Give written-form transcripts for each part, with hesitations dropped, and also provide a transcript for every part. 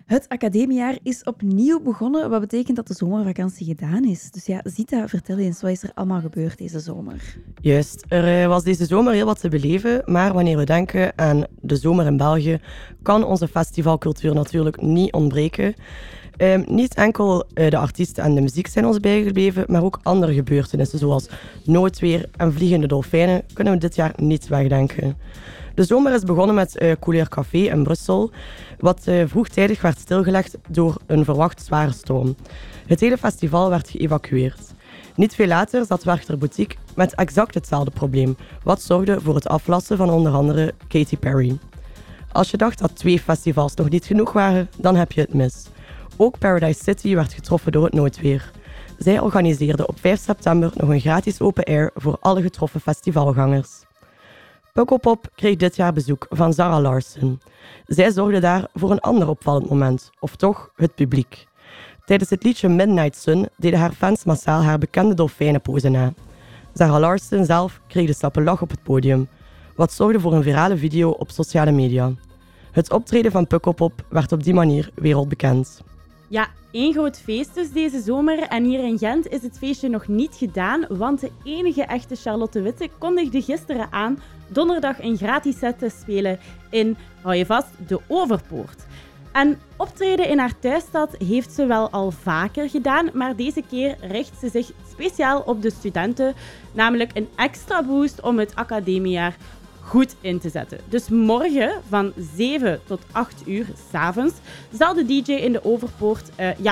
Het academiejaar is opnieuw begonnen, wat betekent dat de zomervakantie gedaan is. Dus ja, Zita, vertel eens, wat is er allemaal gebeurd deze zomer? Juist, er was deze zomer heel wat te beleven, maar wanneer we denken aan de zomer in België, kan onze festivalcultuur natuurlijk niet ontbreken. Niet enkel de artiesten en de muziek zijn ons bijgebleven, maar ook andere gebeurtenissen zoals noodweer en vliegende dolfijnen kunnen we dit jaar niet wegdenken. De zomer is begonnen met Couleur Café in Brussel, wat vroegtijdig werd stilgelegd door een verwacht zware storm. Het hele festival werd geëvacueerd. Niet veel later zat Werchter Boutique met exact hetzelfde probleem, wat zorgde voor het aflassen van onder andere Katy Perry. Als je dacht dat 2 festivals nog niet genoeg waren, dan heb je het mis. Ook Paradise City werd getroffen door het noodweer. Zij organiseerden op 5 september nog een gratis open air voor alle getroffen festivalgangers. Pukkelpop kreeg dit jaar bezoek van Zara Larsson. Zij zorgde daar voor een ander opvallend moment, of toch het publiek. Tijdens het liedje Midnight Sun deden haar fans massaal haar bekende dolfijnenpose na. Zara Larsson zelf kreeg de stappen lach op het podium, wat zorgde voor een virale video op sociale media. Het optreden van Pukkelpop werd op die manier wereldbekend. Ja, één groot feest dus deze zomer. En hier in Gent is het feestje nog niet gedaan, want de enige echte Charlotte Witte kondigde gisteren aan donderdag een gratis set te spelen in, hou je vast, de Overpoort. En optreden in haar thuisstad heeft ze wel al vaker gedaan, maar deze keer richt ze zich speciaal op de studenten, namelijk een extra boost om het academiejaar goed in te zetten. Dus morgen van 7 tot 8 uur 's avonds zal de DJ in de Overpoort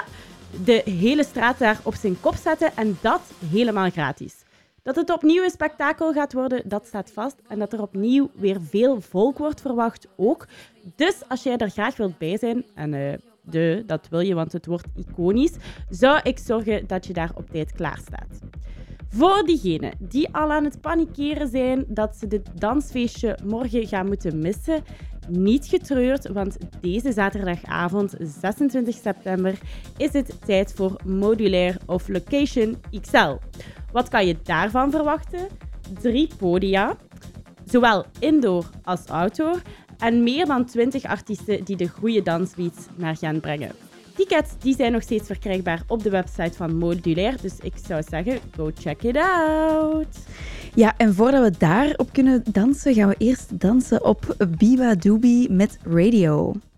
de hele straat daar op zijn kop zetten en dat helemaal gratis. Dat het opnieuw een spektakel gaat worden, dat staat vast. En dat er opnieuw weer veel volk wordt verwacht ook. Dus als jij er graag wilt bij zijn, en dat wil je, want het wordt iconisch, zou ik zorgen dat je daar op tijd klaar staat. Voor diegenen die al aan het panikeren zijn dat ze dit dansfeestje morgen gaan moeten missen, niet getreurd, want deze zaterdagavond, 26 september, is het tijd voor Modulaire of Location XL. Wat kan je daarvan verwachten? 3 podia, zowel indoor als outdoor, en meer dan 20 artiesten die de goede dansbeats naar gaan brengen. Tickets die zijn nog steeds verkrijgbaar op de website van Modulaire, dus ik zou zeggen, go check it out! Ja, en voordat we daarop kunnen dansen, gaan we eerst dansen op Biba Doobie met Radio.